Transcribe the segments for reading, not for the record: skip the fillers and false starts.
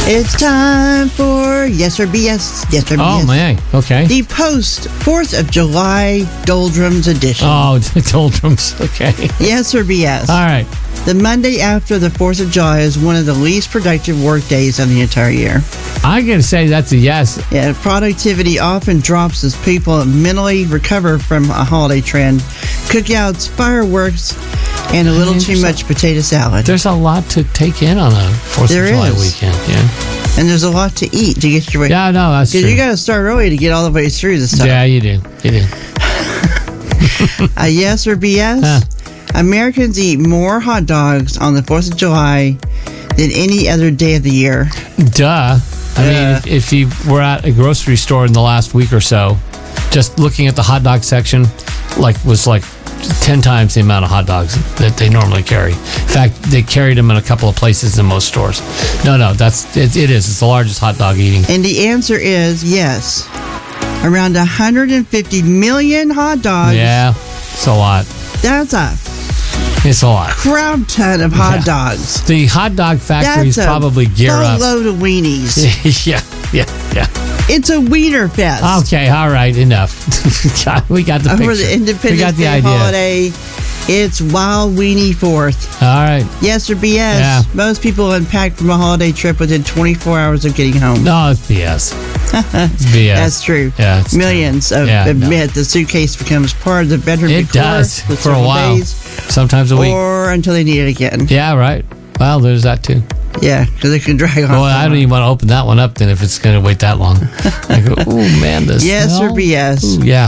It's time for Yes or BS. Yes or BS. Oh, man. Okay. The post 4th of July Doldrums edition. Oh, Doldrums. Okay. Yes or BS. All right. The Monday after the 4th of July is one of the least productive work days of the entire year. I'm going to say that's a yes. Yeah, productivity often drops as people mentally recover from a holiday trend. Cookouts, fireworks, and a little too much potato salad. There's a lot to take in on a 4th of July weekend. Yeah. And there's a lot to eat to get your way. Yeah, no, that's true. Because you got to start early to get all the way through this stuff. Yeah, you do. You do. Yes or BS? Americans eat more hot dogs on the 4th of July than any other day of the year. Duh. I mean, if you were at a grocery store in the last week or so, just looking at the hot dog section, was 10 times the amount of hot dogs that they normally carry. In fact, they carried them in a couple of places in most stores. No, it is. It's the largest hot dog eating. And the answer is yes. Around 150 million hot dogs. Yeah, it's a lot. It's a lot. Crowd ton of hot dogs. The hot dog factories probably gear up. That's a load of weenies. Yeah. It's a wiener fest. Okay, all right, enough. We got the picture. For the Independence Day holiday, it's Wild Weenie 4th. All right. Yes or BS? Yeah. Most people unpack from a holiday trip within 24 hours of getting home. No, it's BS. It's BS. That's true. Yeah, it's Millions admit the suitcase becomes part of the bedroom It does, for a while. Days, sometimes a week. Or until they need it again. Yeah, right. Well, there's that too. Yeah, because it can drag on. Well, I don't even want to open that one up then if it's going to wait that long. I go, ooh, man, this. Yes or BS? Ooh, yeah.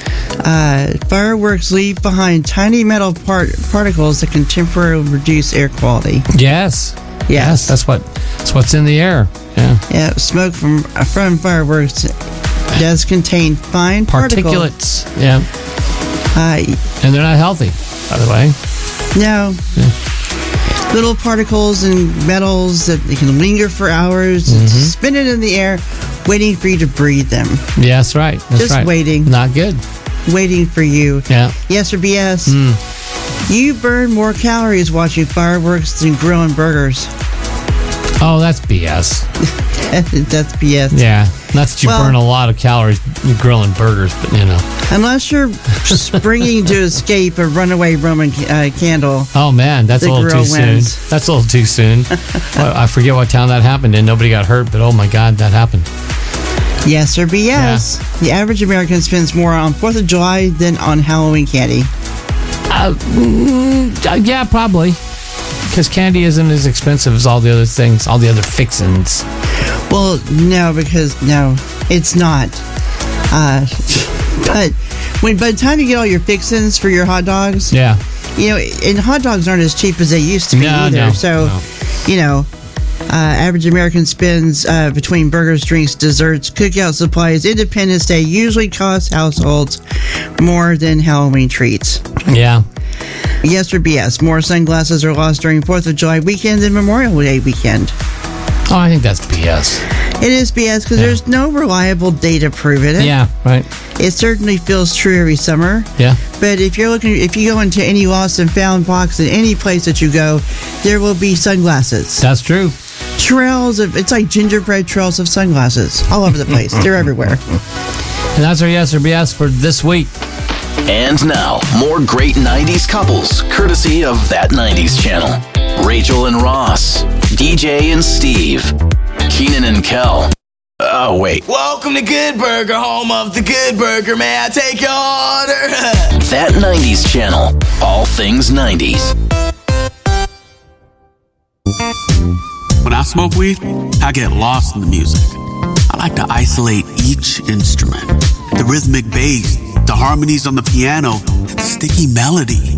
Fireworks leave behind tiny metal particles that can temporarily reduce air quality. Yes. That's what's in the air. Yeah. Smoke from fireworks does contain fine particulates. Yeah. And they're not healthy, by the way. No. Yeah. Little particles and metals that they can linger for hours, spinning in the air, waiting for you to breathe them. Yeah, that's right. Just waiting. Not good. Waiting for you. Yeah. Yes or BS? You burn more calories watching fireworks than grilling burgers. Oh, that's BS. That's BS. Yeah. Not that you burn a lot of calories grilling burgers, but Unless you're springing to escape a runaway Roman candle. Oh, man, that's a little too soon. That's a little too soon. I forget what town that happened in. Nobody got hurt, but oh my God, that happened. Yes or BS? Yeah. The average American spends more on 4th of July than on Halloween candy. Yeah, probably. Because candy isn't as expensive as all the other things, all the other fixins. Well, no, it's not. But by the time you get all your fixins for your hot dogs, and hot dogs aren't as cheap as they used to be either. Average American spends between burgers, drinks, desserts, cookout supplies. Independence Day usually costs households more than Halloween treats. Yeah. Yes or BS? More sunglasses are lost during 4th of July weekend than Memorial Day weekend. Oh, I think that's BS. It is BS because there's no reliable data proving it. Yeah, right. It certainly feels true every summer. Yeah. But if you go into any lost and found box in any place that you go, there will be sunglasses. That's true. It's like gingerbread trails of sunglasses all over the place. They're everywhere. And that's our Yes or BS for this week. And now, more great 90s couples, courtesy of That 90s Channel. Rachel and Ross, DJ and Steve, Keenan and Kel. Oh, wait. Welcome to Good Burger, home of the Good Burger. May I take your order? That 90s Channel. All things 90s. When I smoke weed, I get lost in the music. I like to isolate each instrument. The rhythmic bass, the harmonies on the piano, the sticky melody.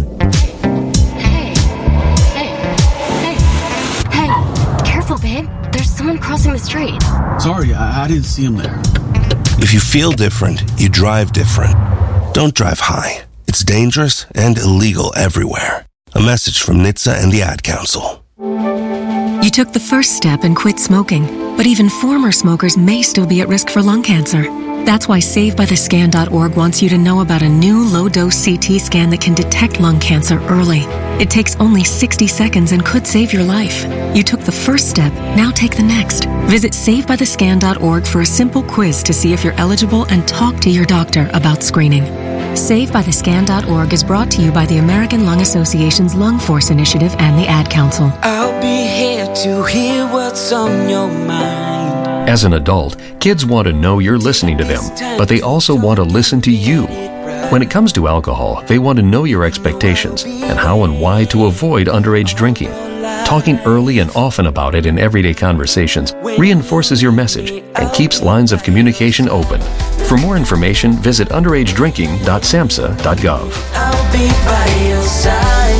Hey, careful, babe. There's someone crossing the street. Sorry, I didn't see him there. If you feel different, you drive different. Don't drive high. It's dangerous and illegal everywhere. A message from NHTSA and the Ad Council. You took the first step and quit smoking, but even former smokers may still be at risk for lung cancer. That's why SaveByTheScan.org wants you to know about a new low-dose CT scan that can detect lung cancer early. It takes only 60 seconds and could save your life. You took the first step, now take the next. Visit SaveByTheScan.org for a simple quiz to see if you're eligible and talk to your doctor about screening. SaveByTheScan.org is brought to you by the American Lung Association's Lung Force Initiative and the Ad Council. I'll be here to hear what's on your mind. As an adult, kids want to know you're listening to them, but they also want to listen to you. When it comes to alcohol, they want to know your expectations and how and why to avoid underage drinking. Talking early and often about it in everyday conversations reinforces your message and keeps lines of communication open. For more information, visit underagedrinking.samhsa.gov. I'll be by your side.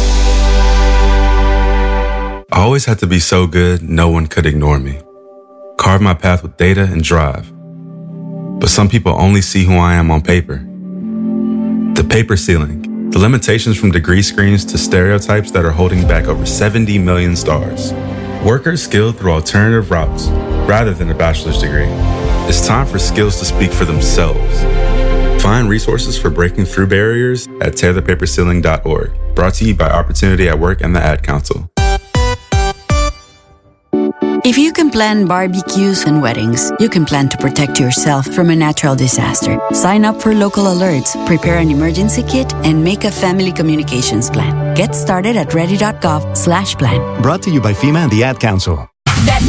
I always had to be so good, no one could ignore me. Carve my path with data and drive. But some people only see who I am on paper. The paper ceiling, the limitations from degree screens to stereotypes that are holding back over 70 million stars. Workers skilled through alternative routes rather than a bachelor's degree. It's time for skills to speak for themselves. Find resources for breaking through barriers at tearthepaperceiling.org. Brought to you by Opportunity at Work and the Ad Council. If you can plan barbecues and weddings, you can plan to protect yourself from a natural disaster. Sign up for local alerts, prepare an emergency kit, and make a family communications plan. Get started at ready.gov/plan. Brought to you by FEMA and the Ad Council.